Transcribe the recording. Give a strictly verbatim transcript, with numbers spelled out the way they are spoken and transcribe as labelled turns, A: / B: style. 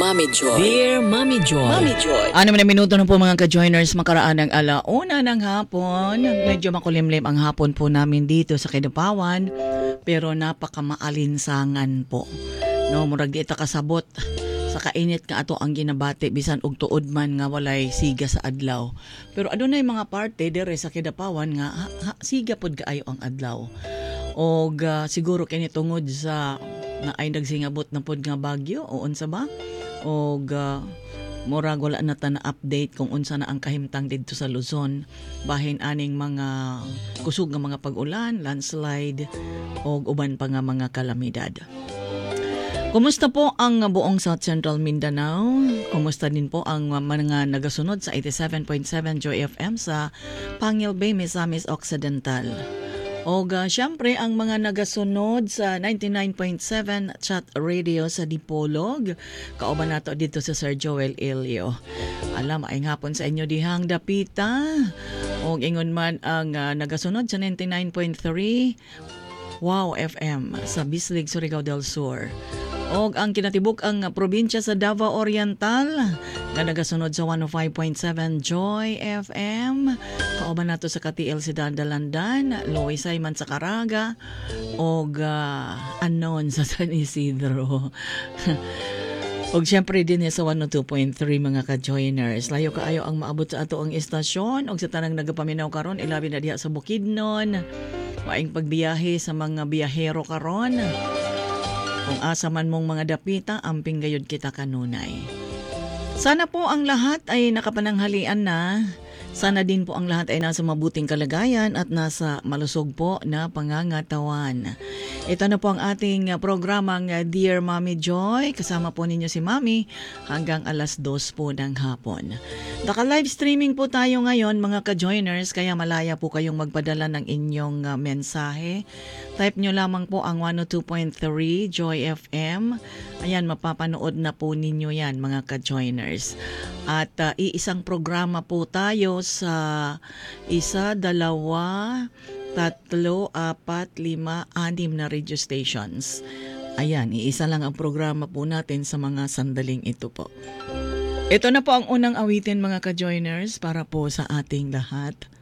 A: Mommy Joy.
B: Dear Mommy Joy.
A: Mommy Joy.
B: Ano man na minuto na po mga ka-joiners, makaraan ng alauna ng hapon. Medyo makulimlim ang hapon po namin dito sa Kidapawan, pero napakamaalinsangan po. No, murag di ita kasabot sa kainit ka ato ang ginabati bisan og tuod man nga walay siga sa adlaw. Pero adunay mga parte dire sa Kidapawan nga ha, ha, siga pod kaayo ang adlaw. Og uh, siguro kini tungod sa na ay nagsingabot na pod nga bagyo o unsa ba? Og uh, murag wala na ta na update kung unsa na ang kahimtang didto sa Luzon bahin aning mga kusog nga mga pag-ulan, landslide og uban pa nga mga kalamidad. Kumusta po ang buong South Central Mindanao? Kumusta din po ang mga nagasunod sa eighty-seven point seven Joy F M sa Pangil Bay, Misamis Occidental? O uh, syempre ang mga nagasunod sa ninety-nine point seven Chat Radio sa Dipolog. Kauban nato dito sa Sir Joel Elio. Alam, ay hapon sa inyo dihang dapita. O ingon man ang uh, nagasunod sa ninety-nine point three Wow F M sa Bislig, Surigao del Sur. Og ang kinatibuk ang probinsya sa Davao Oriental nga nagasunod sa one oh five point seven Joy F M. Kauban nato sa K T L si Dalandan, Loisay man sa Caraga og uh, Anon sa San Isidro. Og syempre din sa one oh two point three mga ka-joiners. Layo kaayo ang maabot sa ato ang istasyon og sa tanang nagapaminaw karon ilabi na diha sa Bukidnon. Maing pagbiyahe sa mga biyahero karon. Kung asa man mong mga dapita, amping gayud kita kanunay. Sana po ang lahat ay nakapananghalian na. Sana din po ang lahat ay nasa mabuting kalagayan at nasa malusog po na pangangatawan. Ito na po ang ating programang Dear Mommy Joy. Kasama po ninyo si Mommy hanggang alas dos po ng hapon. Naka-live streaming po tayo ngayon mga ka-joiners, kaya malaya po kayong magpadala ng inyong uh, mensahe. Type nyo lamang po ang one oh two point three Joy F M. Ayan, mapapanood na po ninyo yan mga ka-joiners. At uh, iisang programa po tayo sa isa, dalawa, tatlo, apat, lima, anim na radio stations. Ayan, iisa lang ang programa po natin sa mga sandaling ito po. Ito na po ang unang awitin mga ka-joiners para po sa ating lahat.